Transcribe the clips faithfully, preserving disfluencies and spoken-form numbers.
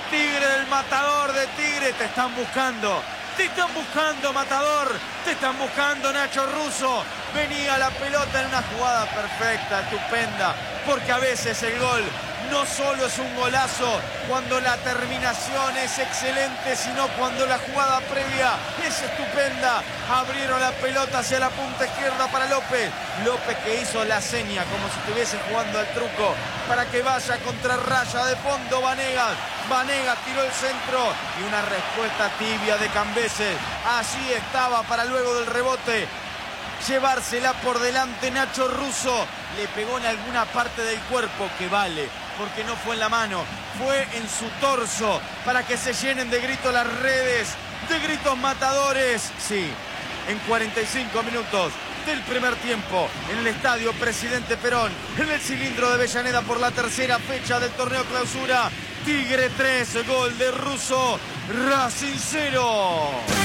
Tigre, del matador de Tigre. Te están buscando. Te están buscando, matador. Te están buscando, Nacho Russo. Venía la pelota en una jugada perfecta, estupenda. Porque a veces el gol no solo es un golazo cuando la terminación es excelente, sino cuando la jugada previa es estupenda. Abrieron la pelota hacia la punta izquierda para López. López que hizo la seña como si estuviese jugando al truco para que vaya contra raya de fondo Vanegas. Vanegas tiró el centro y una respuesta tibia de Cambeses. Allí estaba para luego del rebote llevársela por delante Nacho Russo. Le pegó en alguna parte del cuerpo que vale, porque no fue en la mano, fue en su torso, para que se llenen de gritos las redes, de gritos matadores. Sí, en cuarenta y cinco minutos del primer tiempo, en el estadio Presidente Perón, en el cilindro de Avellaneda por la tercera fecha del torneo clausura. Tigre tres, gol de Russo, Racing cero.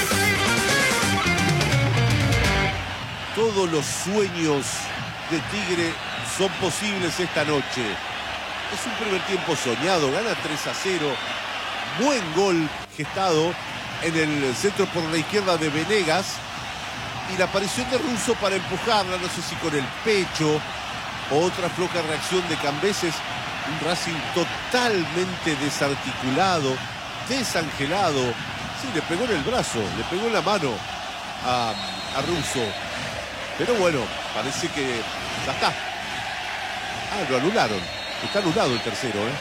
Todos los sueños de Tigre son posibles esta noche. Es un primer tiempo soñado, gana tres a cero. Buen gol gestado en el centro por la izquierda de Venegas. Y la aparición de Russo para empujarla, no sé si con el pecho o otra floja reacción de Cambeses. Un Racing totalmente desarticulado, desangelado. Sí, le pegó en el brazo, le pegó en la mano a, a Russo. Pero bueno, parece que ya está. Ah, lo anularon. Está anulado el tercero, ¿eh?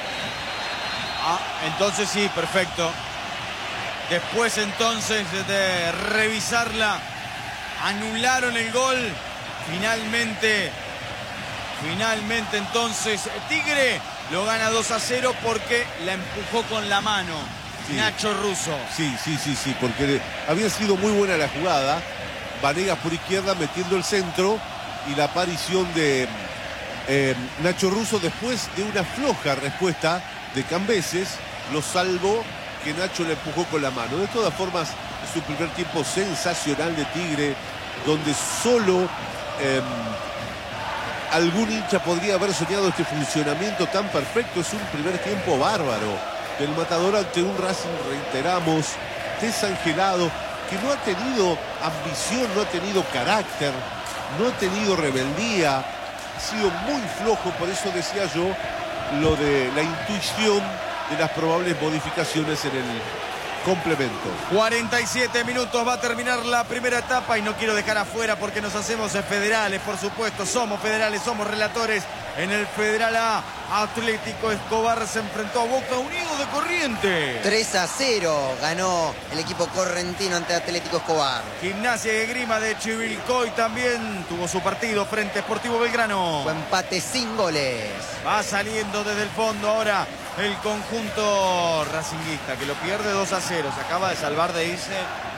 Ah, entonces sí, perfecto. Después entonces de revisarla, anularon el gol. Finalmente, finalmente entonces Tigre lo gana dos a cero porque la empujó con la mano. Sí. Nacho Russo. Sí, sí, sí, sí, porque había sido muy buena la jugada. Vanegas por izquierda metiendo el centro y la aparición de eh, Nacho Russo después de una floja respuesta de Cambeses. Lo salvó que Nacho le empujó con la mano. De todas formas, es un primer tiempo sensacional de Tigre, donde solo eh, algún hincha podría haber soñado este funcionamiento tan perfecto. Es un primer tiempo bárbaro del Matador ante un Racing, reiteramos, desangelado, que no ha tenido ambición, no ha tenido carácter, no ha tenido rebeldía, ha sido muy flojo. Por eso decía yo lo de la intuición de las probables modificaciones en el complemento. cuarenta y siete minutos va a terminar la primera etapa y no quiero dejar afuera porque nos hacemos federales, por supuesto, somos federales, somos relatores. En el Federal A, Atlético Escobar se enfrentó a Boca Unido de Corrientes. tres a cero ganó el equipo correntino ante Atlético Escobar. Gimnasia y Esgrima de Chivilcoy también tuvo su partido frente a Sportivo Belgrano. Fue empate sin goles. Va saliendo desde el fondo ahora el conjunto racinguista, que lo pierde dos a cero. Se acaba de salvar de irse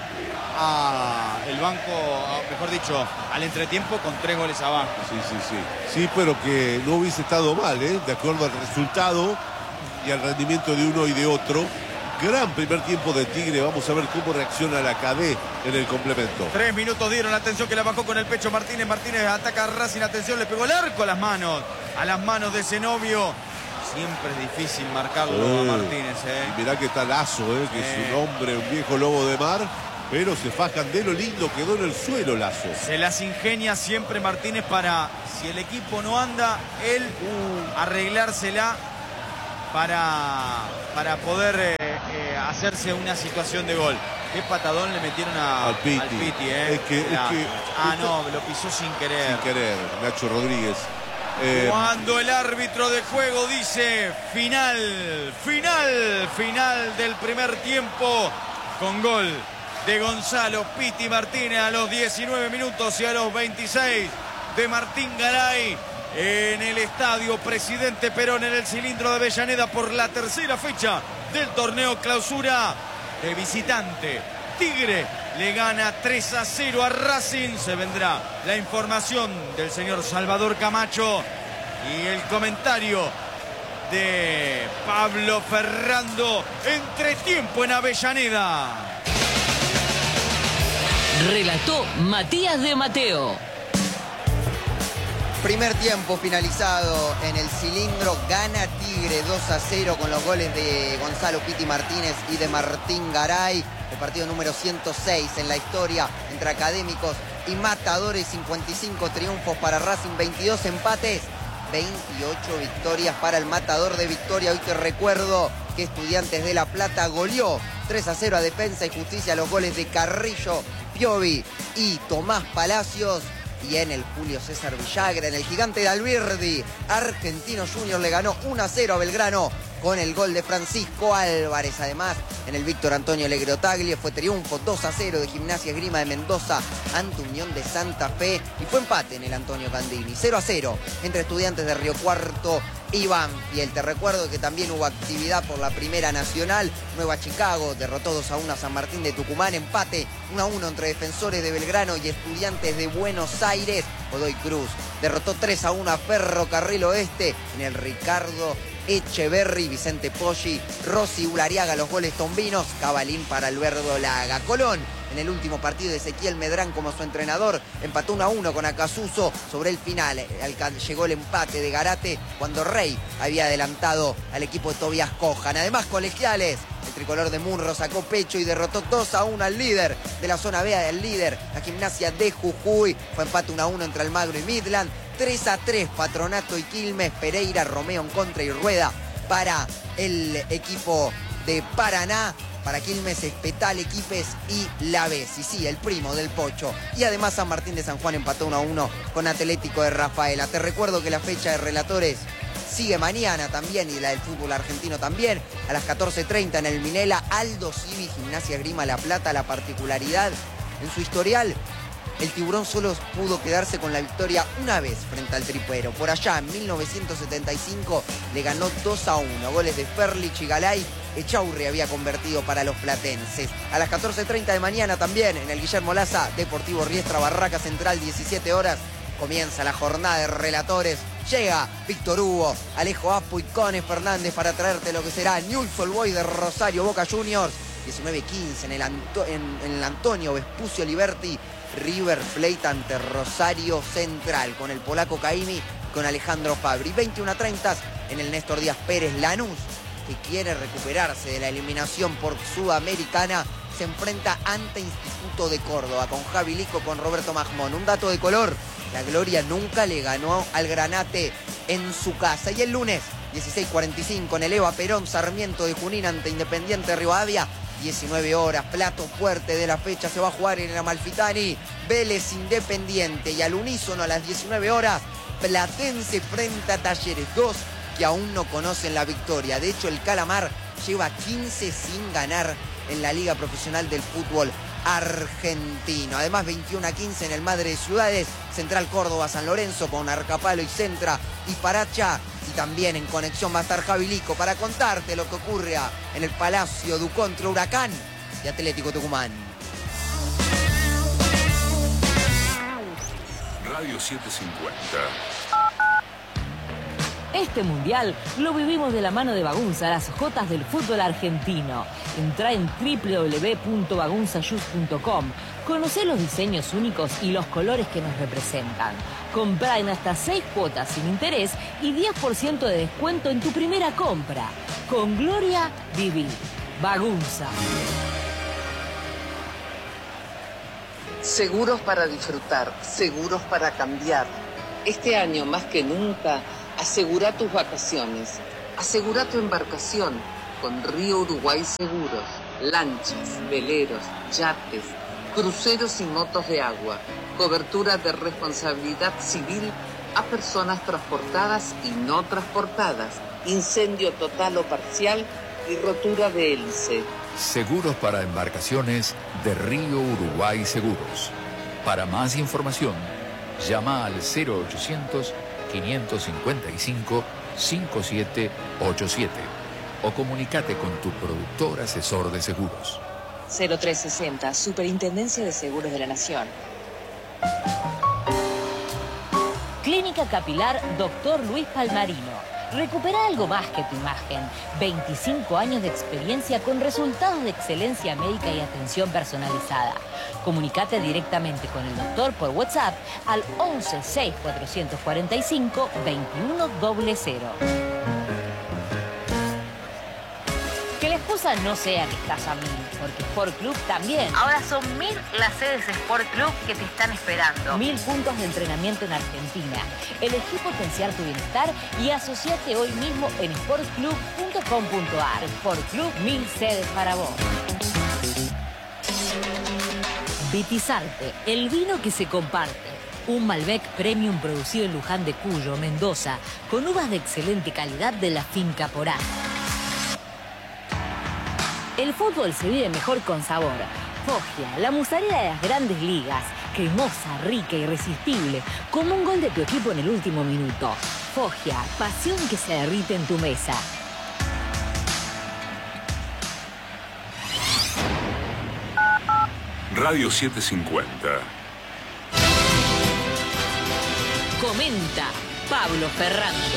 a el banco, mejor dicho, al entretiempo con tres goles abajo. Sí, sí, sí. Sí, pero que no hubiese estado mal, ¿eh? De acuerdo al resultado y al rendimiento de uno y de otro. Gran primer tiempo de Tigre. Vamos a ver cómo reacciona la K D en el complemento. Tres minutos dieron. Atención que la bajó con el pecho Martínez. Martínez ataca a Racing. Atención, le pegó el arco a las manos. A las manos de Zenobio. Siempre es difícil marcarlo sí. a Martínez, ¿eh? Y mirá que está Lazo, ¿eh? Que eh. es un hombre, un viejo lobo de mar. Pero se fajan de lo lindo, quedó en el suelo Lazo. Se las ingenia siempre Martínez para, si el equipo no anda, él uh, arreglársela para, para poder eh, eh, hacerse una situación de gol. Qué patadón le metieron a, al Piti, al Piti ¿eh? Es que, es que, ah, no, lo pisó sin querer. Sin querer, Nacho Rodríguez. Eh, Cuando el árbitro de juego dice final, final, final del primer tiempo con gol de Gonzalo Piti Martínez a los diecinueve minutos y a los veintiséis de Martín Garay en el estadio Presidente Perón en el cilindro de Avellaneda por la tercera fecha del torneo clausura. De visitante, Tigre le gana tres a cero a Racing. Se vendrá la información del señor Salvador Camacho y el comentario de Pablo Ferrando. Entretiempo en Avellaneda. Relató Matías de Mateo. Primer tiempo finalizado en el cilindro, gana Tigre dos a cero con los goles de Gonzalo Piti Martínez y de Martín Garay. El partido número ciento seis en la historia entre Académicos y Matadores, cincuenta y cinco triunfos para Racing, veintidós empates, veintiocho victorias para el Matador de Victoria. Hoy te recuerdo que Estudiantes de La Plata goleó tres a cero a Defensa y Justicia, los goles de Carrillo, Piovi y Tomás Palacios. Y en el Julio César Villagra, en el Gigante de Alberdi, Argentino Junior le ganó uno a cero a Belgrano con el gol de Francisco Álvarez. Además, en el Víctor Antonio Legrotaglie fue triunfo dos a cero de Gimnasia Esgrima de Mendoza ante Unión de Santa Fe. Y fue empate en el Antonio Candini, cero a cero entre Estudiantes de Río Cuarto y Banfield. Te recuerdo que también hubo actividad por la Primera Nacional. Nueva Chicago derrotó dos a uno a San Martín de Tucumán. Empate uno a uno entre Defensores de Belgrano y Estudiantes de Buenos Aires. Godoy Cruz derrotó tres a uno a Ferrocarril Oeste en el Ricardo Echeverri, Vicente Poggi, Rossi Ulariaga, los goles tombinos, Cabalín para Alberto Laga. Colón, en el último partido de Ezequiel Medrán como su entrenador, empató uno a uno con Acasuso. Sobre el final llegó el empate de Garate cuando Rey había adelantado al equipo de Tobias Cojan. Además, Colegiales, el tricolor de Munro sacó pecho y derrotó dos a uno al líder de la zona B, del líder, la Gimnasia de Jujuy. Fue empate uno a uno entre Almagro y Midland. tres a tres Patronato y Quilmes, Pereira, Romeo en contra y Rueda para el equipo de Paraná. Para Quilmes, Espetal, Equipes y La Vez. Y sí, el primo del Pocho. Y además San Martín de San Juan empató uno a uno con Atlético de Rafaela. Te recuerdo que la fecha de relatores sigue mañana también, y la del fútbol argentino también. A las catorce treinta en el Minela, Aldo Civi, Gimnasia Esgrima La Plata. La particularidad en su historial: el Tiburón solo pudo quedarse con la victoria una vez frente al Tripero. Por allá, en mil novecientos setenta y cinco, le ganó dos a uno. Goles de Ferlich y Galay. Echaurri había convertido para los platenses. A las catorce treinta de mañana también, en el Guillermo Laza, Deportivo Riestra, Barraca Central, diecisiete horas. Comienza la jornada de relatores. Llega Víctor Hugo, Alejo Apu y Cone Fernández para traerte lo que será Newell's Old Boys de Rosario, Boca Juniors. diecinueve quince en el, Anto en, en el Antonio Vespucio Liberty, River Plate ante Rosario Central, con el polaco Caimi, con Alejandro Fabri. veintiuno treinta en el Néstor Díaz Pérez, Lanús, que quiere recuperarse de la eliminación por Sudamericana, se enfrenta ante Instituto de Córdoba, con Javi Lico, con Roberto Majmón. Un dato de color: la Gloria nunca le ganó al Granate en su casa. Y el lunes, dieciséis cuarenta y cinco, en el Eva Perón, Sarmiento de Junín ante Independiente Rivadavia. diecinueve horas, plato fuerte de la fecha, se va a jugar en el Amalfitani. Vélez Independiente, y al unísono a las diecinueve horas, Platense frente a Talleres, dos que aún no conocen la victoria. De hecho, el Calamar lleva quince sin ganar en la Liga Profesional del Fútbol Argentino. Además, veintiuno a quince en el Madre de Ciudades, Central Córdoba San Lorenzo, con Arcapalo y Centra y Paracha. Y también en conexión va a estar Javi Lico para contarte lo que ocurre en el Palacio Du contra Huracán y Atlético Tucumán. Radio setecientos cincuenta. Este mundial lo vivimos de la mano de Bagunza, las jotas del fútbol argentino. Entrá en doble u doble u doble u punto bagunza shoes punto com. Conocé los diseños únicos y los colores que nos representan. Comprá en hasta seis cuotas sin interés y diez por ciento de descuento en tu primera compra. Con Gloria, viví. Bagunza. Seguros para disfrutar, seguros para cambiar. Este año más que nunca, asegura tus vacaciones, asegura tu embarcación con Río Uruguay Seguros, lanchas, veleros, yates, cruceros y motos de agua, cobertura de responsabilidad civil a personas transportadas y no transportadas, incendio total o parcial y rotura de hélice. Seguros para embarcaciones de Río Uruguay Seguros. Para más información, llama al cero ochocientos, quinientos cincuenta y cinco, cincuenta y siete ochenta y siete o comunícate con tu productor asesor de seguros. cero tres sesenta, Superintendencia de Seguros de la Nación. Clínica Capilar Doctor Luis Palmarino. Recupera algo más que tu imagen. veinticinco años de experiencia con resultados de excelencia médica y atención personalizada. Comunicate directamente con el doctor por WhatsApp al once seis cuatrocientos cuarenta y cinco veintiuno cero. Que la excusa no sea que estás a mil, porque Sport Club también. Ahora son mil las sedes Sport Club que te están esperando. Mil puntos de entrenamiento en Argentina. Elegí potenciar tu bienestar y asociate hoy mismo en sport club punto com punto a r. Sport Club, mil sedes para vos. Vitizarte, el vino que se comparte. Un Malbec Premium producido en Luján de Cuyo, Mendoza, con uvas de excelente calidad de la finca Porá. El fútbol se vive mejor con sabor. Foggia, la mozzarella de las grandes ligas. Cremosa, rica, irresistible. Como un gol de tu equipo en el último minuto. Foggia, pasión que se derrite en tu mesa. Radio setecientos cincuenta. Comenta Pablo Ferrando.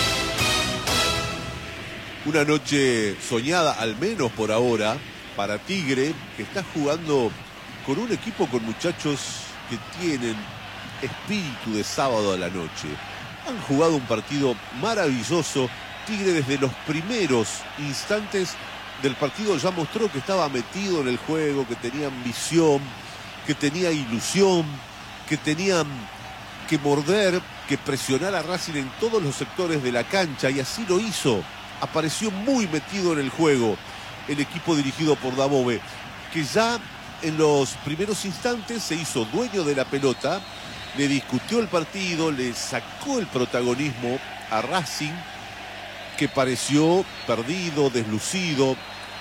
Una noche soñada, al menos por ahora, para Tigre, que está jugando con un equipo con muchachos que tienen espíritu de sábado a la noche. Han jugado un partido maravilloso. Tigre desde los primeros instantes del partido ya mostró que estaba metido en el juego, que tenía ambición, que tenía ilusión, que tenían que morder, que presionar a Racing en todos los sectores de la cancha, y así lo hizo. Apareció muy metido en el juego el equipo dirigido por Dabove, que ya en los primeros instantes se hizo dueño de la pelota, le discutió el partido, le sacó el protagonismo a Racing, que pareció perdido, deslucido,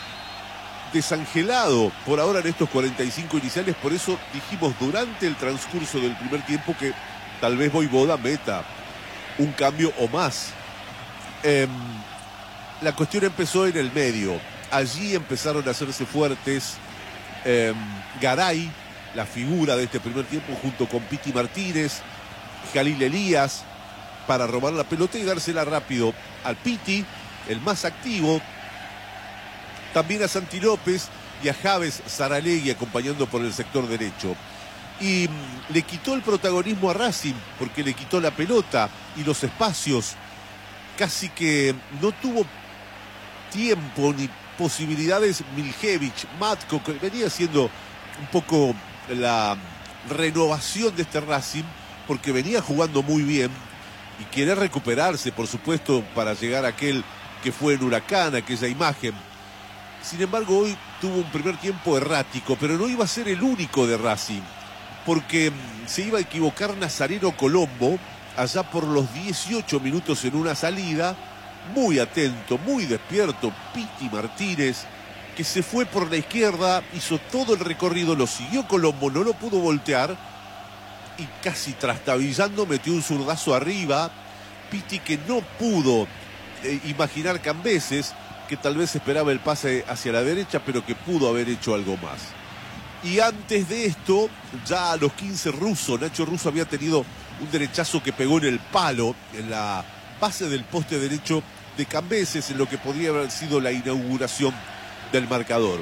desangelado por ahora en estos cuarenta y cinco iniciales. Por eso dijimos durante el transcurso del primer tiempo que tal vez Voivoda meta un cambio o más. Eh, la cuestión empezó en el medio. Allí empezaron a hacerse fuertes eh, Garay, la figura de este primer tiempo, junto con Piti Martínez, Jalil Elías, para robar la pelota y dársela rápido al Piti, el más activo. También a Santi López y a Javes Saralegui acompañando por el sector derecho. Y mm, le quitó el protagonismo a Racing, porque le quitó la pelota y los espacios. Casi que no tuvo tiempo ni posibilidades Miljevich, Matko, que venía siendo un poco la renovación de este Racing, porque venía jugando muy bien y quiere recuperarse, por supuesto, para llegar a aquel que fue en Huracán, aquella imagen. Sin embargo, hoy tuvo un primer tiempo errático, pero no iba a ser el único de Racing, porque se iba a equivocar Nazareno Colombo allá por los dieciocho minutos en una salida. Muy atento, muy despierto Piti Martínez, que se fue por la izquierda, hizo todo el recorrido, lo siguió Colombo, no lo pudo voltear y casi trastabillando metió un zurdazo arriba. Piti, que no pudo eh, imaginar Cambeses, que tal vez esperaba el pase hacia la derecha, pero que pudo haber hecho algo más. Y antes de esto, ya a los quince Russo, Nacho Russo había tenido un derechazo que pegó en el palo, en la base del poste derecho de Cambeses, en lo que podría haber sido la inauguración del marcador.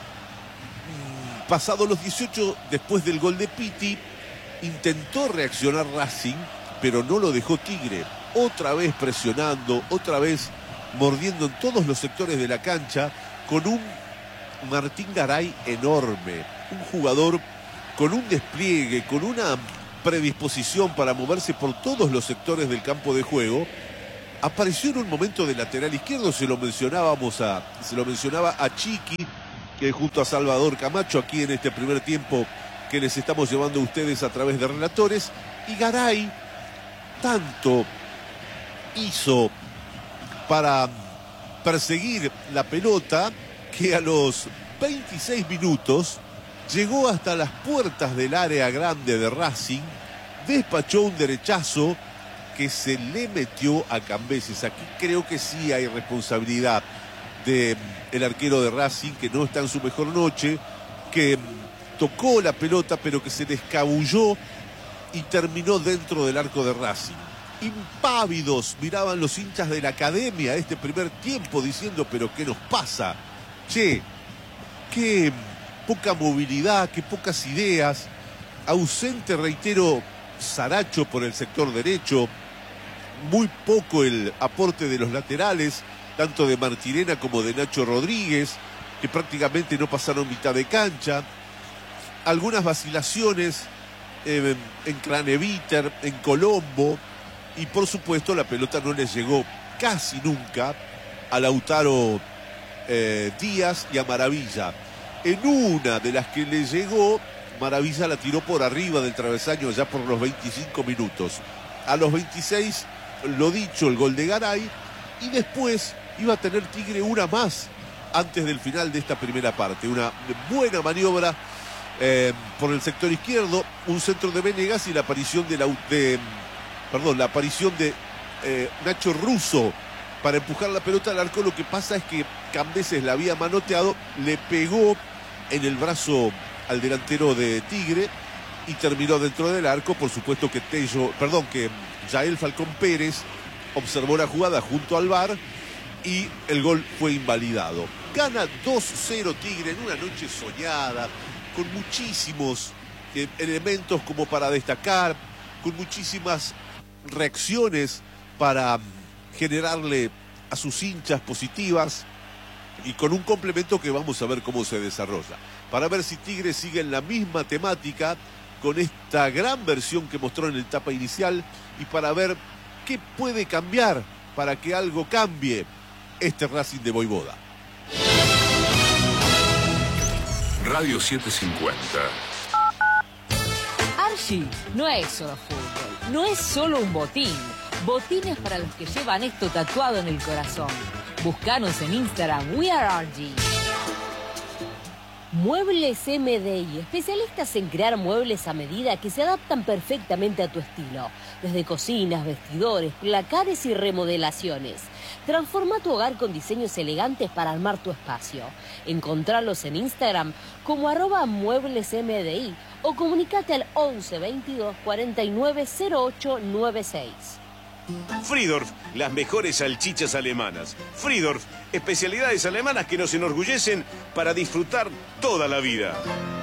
Pasados los dieciocho, después del gol de Piti, intentó reaccionar Racing, pero no lo dejó Tigre. Otra vez presionando, otra vez mordiendo en todos los sectores de la cancha, con un Martín Garay enorme, un jugador con un despliegue, con una predisposición para moverse por todos los sectores del campo de juego. Apareció en un momento de lateral izquierdo, se lo mencionábamos a, se lo mencionaba a Chiqui, que junto a Salvador Camacho, aquí en este primer tiempo que les estamos llevando a ustedes a través de relatores. Y Garay tanto hizo para perseguir la pelota que a los veintiséis minutos llegó hasta las puertas del área grande de Racing, despachó un derechazo que se le metió a Cambeses. Aquí creo que sí hay responsabilidad del arquero de Racing, que no está en su mejor noche, que tocó la pelota pero que se le escabulló y terminó dentro del arco de Racing. impávidos miraban los hinchas de la academia este primer tiempo diciendo, pero ¿qué nos pasa? Che, qué poca movilidad, qué pocas ideas. Ausente, reitero, Saracho por el sector derecho. Muy poco el aporte de los laterales, tanto de Martirena como de Nacho Rodríguez, que prácticamente no pasaron mitad de cancha. Algunas vacilaciones eh, en Craneviter, en Colombo, y por supuesto la pelota no les llegó casi nunca a Lautaro eh, Díaz y a Maravilla. En una de las que le llegó, Maravilla la tiró por arriba del travesaño ya por los veinticinco minutos. A los veintiséis, lo dicho, el gol de Garay, y después iba a tener Tigre una más antes del final de esta primera parte. Una buena maniobra eh, por el sector izquierdo, un centro de Venegas y la aparición de la, de, perdón, la aparición de eh, Nacho Russo para empujar la pelota al arco. Lo que pasa es que Cambeses la había manoteado, le pegó en el brazo al delantero de Tigre y terminó dentro del arco. Por supuesto que Tello, perdón, que Yael Falcón Pérez observó la jugada junto al V A R y el gol fue invalidado. Gana dos cero Tigre en una noche soñada, con muchísimos eh, elementos como para destacar, con muchísimas reacciones para generarle a sus hinchas positivas y con un complemento que vamos a ver cómo se desarrolla. Para ver si Tigre sigue en la misma temática con esta gran versión que mostró en la etapa inicial y para ver qué puede cambiar para que algo cambie este Racing de Voivoda. Radio setecientos cincuenta. Archie no es solo fútbol, no es solo un botín. Botines para los que llevan esto tatuado en el corazón. Búscanos en Instagram, We Are Archie. Muebles M D I, especialistas en crear muebles a medida que se adaptan perfectamente a tu estilo. Desde cocinas, vestidores, placares y remodelaciones. Transforma tu hogar con diseños elegantes para armar tu espacio. Encontralos en Instagram como arroba muebles M D I o comunicate al once veintidós cuarenta y nueve cero ocho noventa y seis. Friedorf, las mejores salchichas alemanas. Friedorf, especialidades alemanas que nos enorgullecen para disfrutar toda la vida.